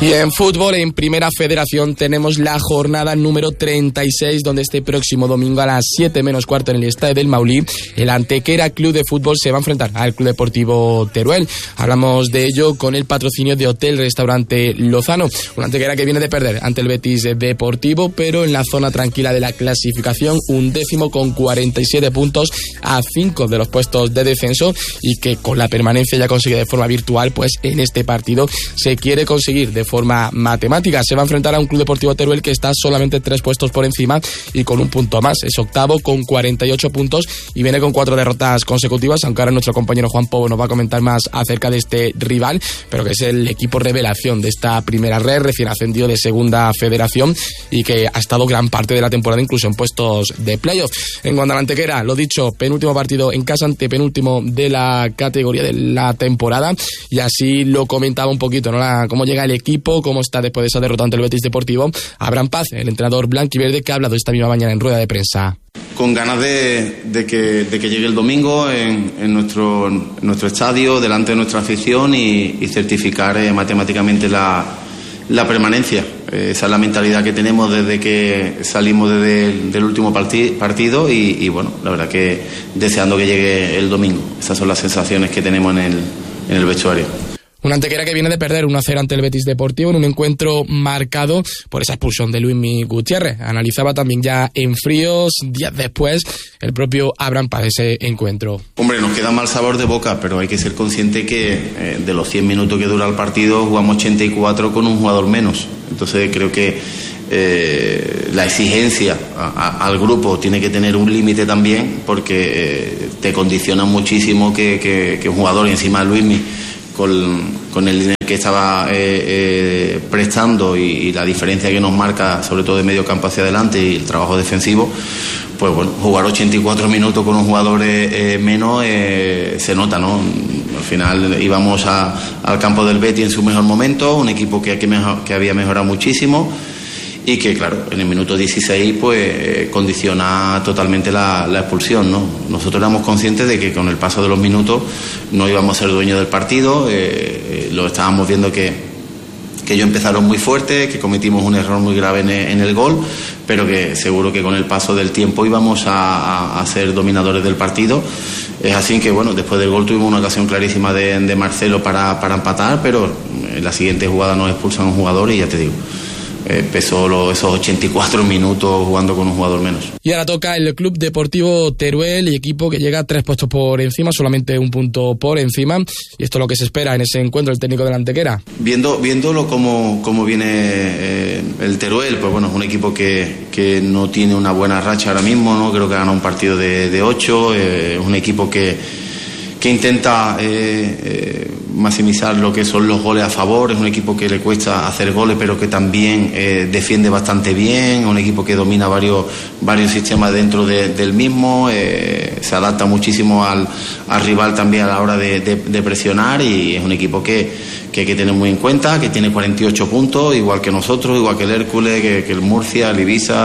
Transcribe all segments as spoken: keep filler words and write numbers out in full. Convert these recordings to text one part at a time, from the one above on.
Y en fútbol, en Primera Federación, tenemos la jornada número treinta y seis, donde este próximo domingo a las siete menos cuarto en el Estadio del Maulí, el Antequera Club de Fútbol se va a enfrentar al Club Deportivo Teruel. Hablamos de ello con el patrocinio de Hotel Restaurante Lozano, una Antequera que viene de perder ante el Betis Deportivo, pero en la zona tranquila de la clasificación, un décimo con cuarenta y siete puntos a cinco de los puestos de descenso, y que con la permanencia ya conseguida de forma virtual, pues en este partido se quiere conseguir de forma matemática. Se va a enfrentar a un Club Deportivo Teruel que está solamente tres puestos por encima y con un punto más. Es octavo con cuarenta y ocho puntos y viene con cuatro derrotas consecutivas, aunque ahora nuestro compañero Juan Pobo nos va a comentar más acerca de este rival, pero que es el equipo revelación de esta primera red, recién ascendido de Segunda Federación y que ha estado gran parte de la temporada incluso en puestos de playoff. En cuanto a la Antequera, lo dicho, penúltimo partido en casa, antepenúltimo de la categoría de la temporada, y así lo comentaba un poquito, ¿no? La, cómo llega el equipo, cómo está después de esa derrota ante el Betis Deportivo. Abraham Paz, el entrenador blanquiverde, que ha hablado esta misma mañana en rueda de prensa. Con ganas de, de, que, de que llegue el domingo en, en, nuestro, en nuestro estadio, delante de nuestra afición, y, y certificar eh, matemáticamente la, la permanencia. Eh, esa es la mentalidad que tenemos desde que salimos desde el, del último parti, partido y, y bueno, la verdad que deseando que llegue el domingo. Esas son las sensaciones que tenemos en el, en el vestuario. Una Antequera que viene de perder uno a cero ante el Betis Deportivo en un encuentro marcado por esa expulsión de Luismi Gutiérrez. Analizaba también ya en fríos, días después, el propio Abraham Paz ese encuentro. Hombre, nos queda mal sabor de boca, pero hay que ser consciente que eh, de los cien minutos que dura el partido jugamos ochenta y cuatro con un jugador menos. Entonces creo que eh, la exigencia a, a, al grupo tiene que tener un límite también, porque eh, te condiciona muchísimo que, que, que un jugador, y encima de Luismi, Con, con el dinero que estaba eh, eh, prestando y, y la diferencia que nos marca, sobre todo de medio campo hacia adelante, y el trabajo defensivo, pues bueno, jugar ochenta y cuatro minutos con un jugador eh, menos eh, se nota, ¿no? Al final íbamos a, al campo del Betis en su mejor momento, un equipo que, que, mejor, que había mejorado muchísimo, y que claro, en el minuto dieciséis pues eh, condiciona totalmente la, la expulsión, ¿no? Nosotros éramos conscientes de que con el paso de los minutos no íbamos a ser dueños del partido, eh, eh, lo estábamos viendo que, que ellos empezaron muy fuerte, que cometimos un error muy grave en el, en el gol, pero que seguro que con el paso del tiempo íbamos a, a, a ser dominadores del partido. Es así que bueno, después del gol tuvimos una ocasión clarísima de, de Marcelo para, para empatar, pero en la siguiente jugada nos expulsan un jugador y ya te digo, Eh, pesó lo, esos ochenta y cuatro minutos jugando con un jugador menos. Y ahora toca el Club Deportivo Teruel, y equipo que llega a tres puestos por encima, solamente un punto por encima, y esto es lo que se espera en ese encuentro, el técnico de la Antequera. Viendo, viéndolo como, como viene eh, el Teruel, pues bueno, es un equipo que, que no tiene una buena racha ahora mismo, ¿no? Creo que ha ganado un partido de, de ocho, eh, es un equipo que, que intenta eh, eh, maximizar lo que son los goles a favor, es un equipo que le cuesta hacer goles, pero que también eh, defiende bastante bien, es un equipo que domina varios, varios sistemas dentro de, del mismo, eh, se adapta muchísimo al, al rival también a la hora de, de, de presionar, y es un equipo que, que hay que tener muy en cuenta, que tiene cuarenta y ocho puntos, igual que nosotros, igual que el Hércules, que, que el Murcia, el Ibiza,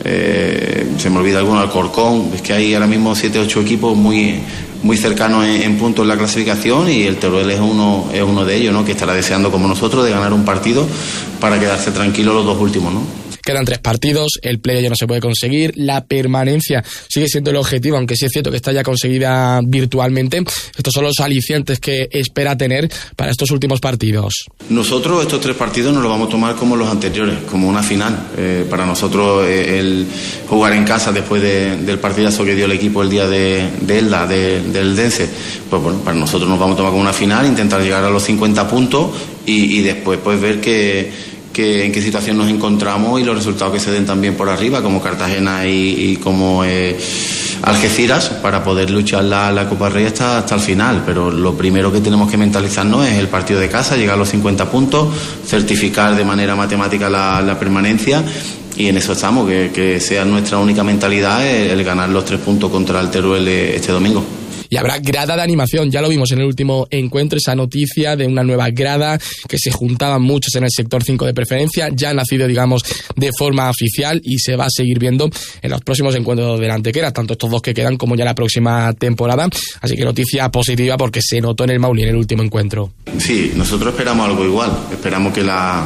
eh, se me olvida alguno, Alcorcón. Es que hay ahora mismo siete o ocho equipos muy muy cercanos en, en puntos en la clasificación, y el Teruel es uno es uno de ellos, ¿no? Que estará deseando, como nosotros, de ganar un partido para quedarse tranquilo los dos últimos, ¿no? Quedan tres partidos, el play ya no se puede conseguir, la permanencia sigue siendo el objetivo, aunque sí es cierto que está ya conseguida virtualmente. Estos son los alicientes que espera tener para estos últimos partidos. Nosotros estos tres partidos nos los vamos a tomar como los anteriores, como una final. Eh, para nosotros eh, el jugar en casa después de, del partidazo que dio el equipo el día de, de Elda, de, del Dense, pues bueno, para nosotros nos vamos a tomar como una final, intentar llegar a los cincuenta puntos y, y después pues ver que Que, en qué situación nos encontramos y los resultados que se den también por arriba, como Cartagena y, y como eh, Algeciras, para poder luchar la, la Copa Rey hasta, hasta el final. Pero lo primero que tenemos que mentalizarnos es el partido de casa, llegar a los cincuenta puntos, certificar de manera matemática la, la permanencia, y en eso estamos, que, que sea nuestra única mentalidad el, el ganar los tres puntos contra el Teruel este domingo. Y habrá grada de animación, ya lo vimos en el último encuentro, esa noticia de una nueva grada, que se juntaban muchos en el sector cinco de preferencia, ya ha nacido, digamos, de forma oficial, y se va a seguir viendo en los próximos encuentros de la Antequera, tanto estos dos que quedan como ya la próxima temporada. Así que noticia positiva, porque se notó en el Maulí en el último encuentro. Sí, nosotros esperamos algo igual, esperamos que la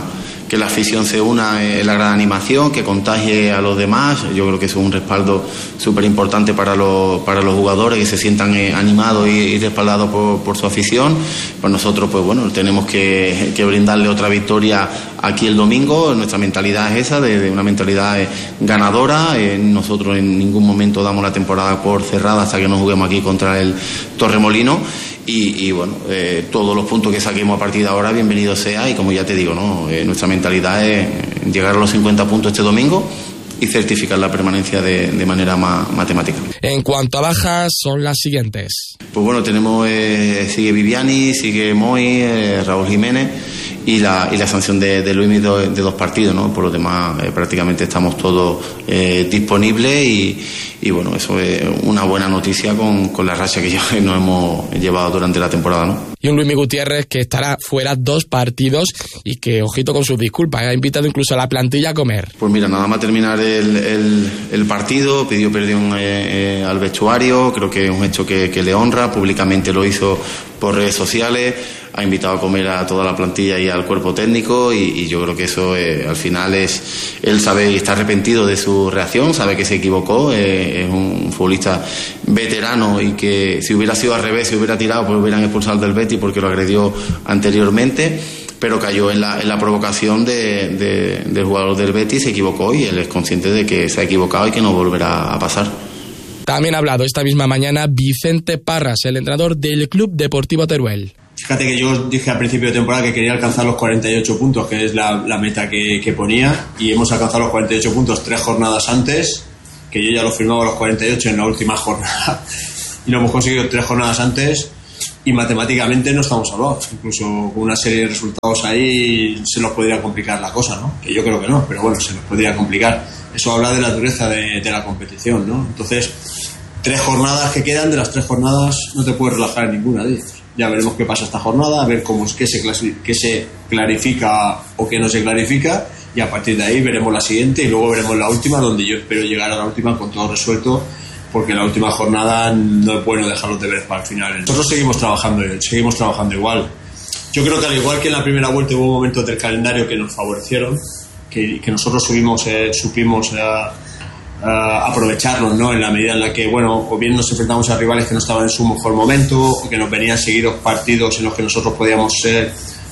que la afición se una en la gran animación, que contagie a los demás. Yo creo que eso es un respaldo súper importante para los, para los jugadores, que se sientan eh, animados y, y respaldados por, por su afición. Pues nosotros, pues bueno, tenemos que, que brindarle otra victoria aquí el domingo. Nuestra mentalidad es esa, de, de una mentalidad eh, ganadora. Eh, nosotros en ningún momento damos la temporada por cerrada hasta que no juguemos aquí contra el Torremolino. Y, y bueno, eh, todos los puntos que saquemos a partir de ahora, bienvenido sea. Y como ya te digo, ¿no? Eh, nuestra mentalidad es llegar a los cincuenta puntos este domingo y certificar la permanencia de, de manera ma, matemática. En cuanto a bajas, son las siguientes. Pues bueno, tenemos, eh, sigue Viviani, sigue Moy, eh, Raúl Jiménez y la, y la sanción de, de Luis de, de dos partidos, ¿no? Por lo demás, eh, prácticamente estamos todos eh, disponibles y, y bueno, eso es una buena noticia con, con la racha que ya nos hemos llevado durante la temporada, ¿no? Y un Luismi Gutiérrez que estará fuera dos partidos y que, ojito con sus disculpas, ha invitado incluso a la plantilla a comer. Pues mira, nada más terminar el, el, el partido, pidió perdón eh, eh, al vestuario. Creo que es un hecho que, que le honra, públicamente lo hizo por redes sociales, ha invitado a comer a toda la plantilla y al cuerpo técnico y, y yo creo que eso eh, al final es, él sabe y está arrepentido de su reacción, sabe que se equivocó, eh, es un futbolista veterano y que si hubiera sido al revés, si hubiera tirado, pues hubieran expulsado del Betis porque lo agredió anteriormente, pero cayó en la, en la provocación de, de, del jugador del Betis, se equivocó y él es consciente de que se ha equivocado y que no volverá a pasar. También ha hablado esta misma mañana Vicente Parras, el entrenador del Club Deportivo Teruel. Fíjate que yo dije al principio de temporada que quería alcanzar los cuarenta y ocho puntos, que es la, la meta que, que ponía, y hemos alcanzado los cuarenta y ocho puntos tres jornadas antes, que yo ya lo firmaba los cuarenta y ocho en la última jornada, y lo hemos conseguido tres jornadas antes, y matemáticamente no estamos salvados. Incluso con una serie de resultados ahí se nos podría complicar la cosa, ¿no? Que yo creo que no, pero bueno, se nos podría complicar. Eso habla de la dureza de, de la competición, ¿no? Entonces, tres jornadas que quedan, de las tres jornadas no te puedes relajar en ninguna de ellas. Ya veremos qué pasa esta jornada, a ver cómo es que se, clasi- que se clarifica o que no se clarifica, y a partir de ahí veremos la siguiente y luego veremos la última, donde yo espero llegar a la última con todo resuelto, porque la última jornada no es bueno dejar los deberes para el final. Nosotros seguimos trabajando, seguimos trabajando igual. Yo creo que al igual que en la primera vuelta hubo momentos del calendario que nos favorecieron, que, que nosotros subimos, eh, supimos eh, Uh, aprovecharlos, ¿no? En la medida en la que, bueno, o bien nos enfrentamos a rivales que no estaban en su mejor momento, o que nos venían seguidos partidos en los que nosotros podíamos ser,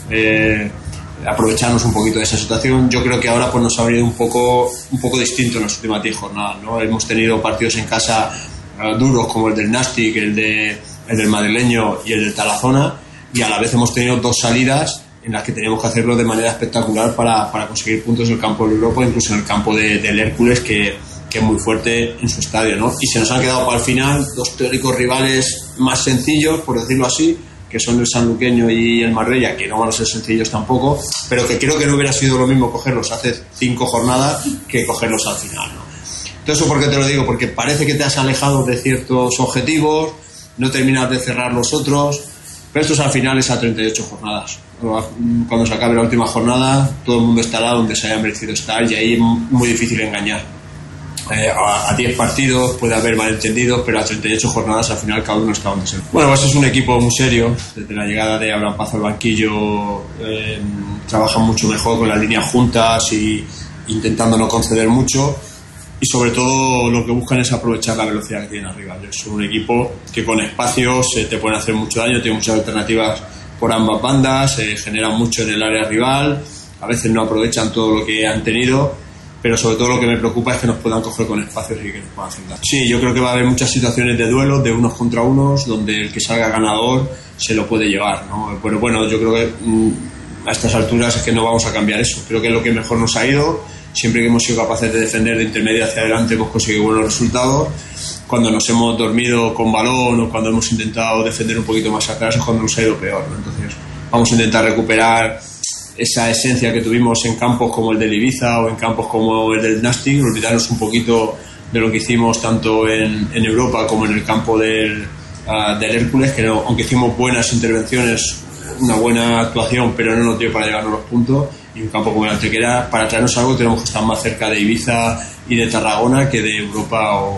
eh, aprovecharnos un poquito de esa situación. Yo creo que ahora pues nos ha venido un poco, un poco distinto en las últimas diez jornadas, ¿no? Hemos tenido partidos en casa uh, duros como el del Nastic, el, de, el del madrileño y el del Tarazona, y a la vez hemos tenido dos salidas en las que teníamos que hacerlo de manera espectacular para, para conseguir puntos en el campo de Europa, incluso en el campo de, del Hércules, que que es muy fuerte en su estadio, ¿no? Y se nos han quedado para el final dos teóricos rivales más sencillos, por decirlo así, que son el sanluqueño y el Marbella, que no van a ser sencillos tampoco, pero que creo que no hubiera sido lo mismo cogerlos hace cinco jornadas que cogerlos al final, ¿no? Entonces, ¿por qué te lo digo? Porque parece que te has alejado de ciertos objetivos, no terminas de cerrar los otros, pero esto es al final es a treinta y ocho jornadas. Cuando se acabe la última jornada, todo el mundo estará donde se haya merecido estar y ahí es muy difícil engañar. Eh, a diez partidos puede haber malentendidos, pero a treinta y ocho jornadas al final cada uno está donde se. Bueno, pues es un equipo muy serio. Desde la llegada de Abraham Paz al banquillo eh, trabajan mucho mejor con las líneas juntas y intentando no conceder mucho, y sobre todo lo que buscan es aprovechar la velocidad que tienen arriba. Es un equipo que con espacios eh, te pueden hacer mucho daño, tiene muchas alternativas por ambas bandas, eh, generan mucho en el área rival, a veces no aprovechan todo lo que han tenido, pero sobre todo lo que me preocupa es que nos puedan coger con espacios y que nos puedan hacer daño. Sí, yo creo que va a haber muchas situaciones de duelo, de unos contra unos, donde el que salga ganador se lo puede llevar, ¿no? Pero bueno, yo creo que mmm, a estas alturas es que no vamos a cambiar eso. Creo que es lo que mejor nos ha ido. Siempre que hemos sido capaces de defender de intermedio hacia adelante hemos conseguido buenos resultados. Cuando nos hemos dormido con balón o cuando hemos intentado defender un poquito más atrás es cuando nos ha ido peor, ¿no? Entonces vamos a intentar recuperar esa esencia que tuvimos en campos como el del Ibiza o en campos como el del Nastic, olvidarnos un poquito de lo que hicimos tanto en, en Europa como en el campo del, uh, del Hércules, que no, aunque hicimos buenas intervenciones, una buena actuación, pero no nos dio para llevarnos los puntos, y un campo como el Antequera, para traernos algo tenemos que estar más cerca de Ibiza y de Tarragona que de Europa o,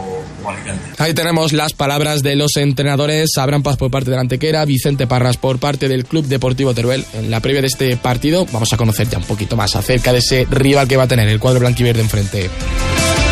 con Alicante. Ahí tenemos las palabras de los entrenadores, Abraham Paz por parte del Antequera, Vicente Parras por parte del Club Deportivo Teruel. En la previa de este partido vamos a conocer ya un poquito más acerca de ese rival que va a tener el cuadro blanquiverde enfrente.